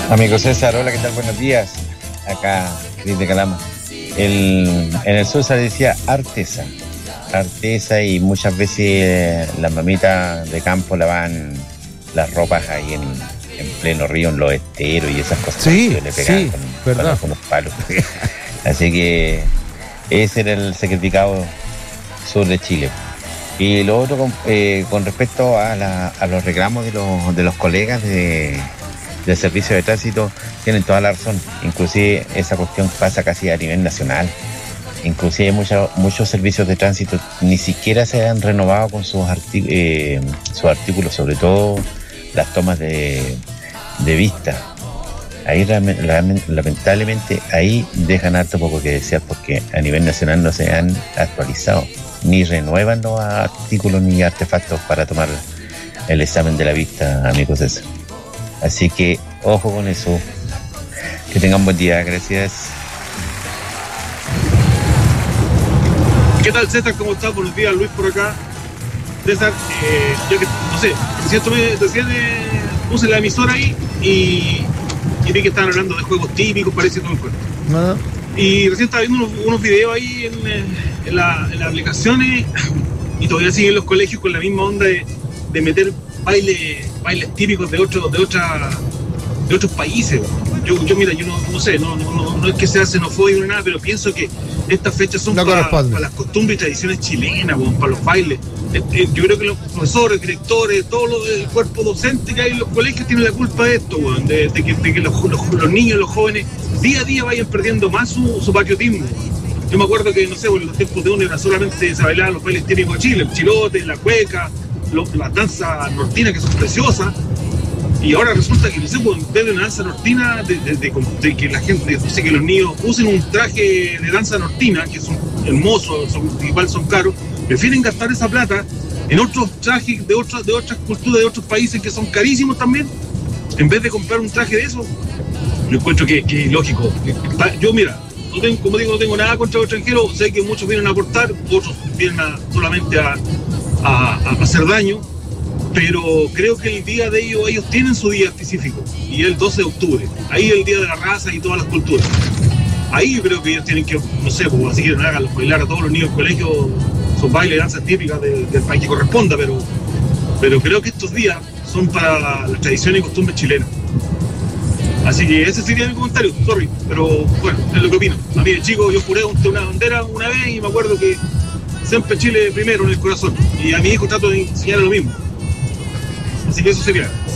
Amigo César, hola, ¿qué tal? Buenos días. Acá, Cris de Calama. En el sur se decía artesa y muchas veces las mamitas de campo lavan las ropas ahí en pleno río, en los esteros y esas cosas. Sí, que le pegaban sí, con verdad. unos palos. Así que ese era el sacrificado sur de Chile. Y lo otro con respecto a los reclamos de los colegas del servicio de tránsito, tienen toda la razón. Inclusive esa cuestión pasa casi a nivel nacional. Inclusive muchos servicios de tránsito ni siquiera se han renovado con sus artículos, sobre todo las tomas de vista. Ahí lamentablemente ahí dejan harto poco que desear, porque a nivel nacional no se han actualizado ni renuevan los artículos ni artefactos para tomar el examen de la vista, amigos César. Así que ojo con eso. Que tengan buen día, gracias. ¿Qué tal, César? ¿Cómo estás? Buenos días, Luis por acá. César, yo que no sé, recién puse la emisora ahí y vi que estaban hablando de juegos típicos, parece todo el cuento. No. Y recién estaba viendo unos videos ahí en las aplicaciones y todavía siguen los colegios con la misma onda de meter bailes típicos de otros países. Mira, yo no sé, no es que sea xenofóbico ni nada, pero pienso que estas fechas son para las costumbres y tradiciones chilenas, para los bailes. Yo creo que los profesores, directores, el cuerpo docente que hay en los colegios tiene la culpa de esto, de que los niños, los jóvenes, día a día vayan perdiendo más su patriotismo. Yo me acuerdo que, no sé, en los tiempos de uno era solamente se bailaban los bailes típicos de Chile, el chilote, la cueca, las danzas nortinas que son preciosas. Y ahora resulta que, no sé, en vez de una danza nortina, de que la gente, no sé, que los niños usen un traje de danza nortina, que son hermosos, igual son caros, prefieren gastar esa plata en otros trajes de otras culturas, de otros países que son carísimos también, en vez de comprar un traje de eso. Yo encuentro que es ilógico. Yo, mira, como digo, no tengo nada contra los extranjeros, sé que muchos vienen a aportar, otros vienen solamente a hacer daño, pero creo que el día de ellos tienen su día específico, y es el 12 de octubre, ahí es el día de la raza y todas las culturas. Ahí yo creo que ellos tienen que, no sé, pues así quieren hagan bailar a todos los niños en colegio sus bailes, danzas típicas del país que corresponda, pero creo que estos días son para las tradiciones y costumbres chilenas. Así que ese sería mi comentario, sorry, pero bueno, es lo que opino. A mí de chico yo juré una bandera una vez y me acuerdo que siempre Chile primero en el corazón, y a mi hijo trato de enseñar lo mismo. Así que eso sería.